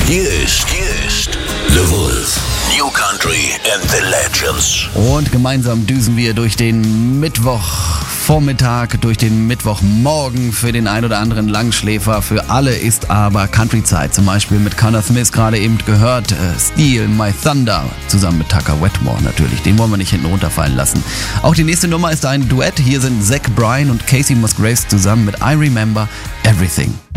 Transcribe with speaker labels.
Speaker 1: Hier ist The Wolf. New Country and the Legends.
Speaker 2: Und gemeinsam düsen wir durch den Mittwochvormittag, durch den Mittwochmorgen. Für den ein oder anderen Langschläfer, für alle ist aber Country-Zeit. Zum Beispiel mit Connor Smith, gerade eben gehört, Steal My Thunder, zusammen mit Tucker Wetmore natürlich. Den wollen wir nicht hinten runterfallen lassen. Auch die nächste Nummer ist ein Duett. Hier sind Zach Bryan und Casey Musgraves zusammen mit I Remember Everything.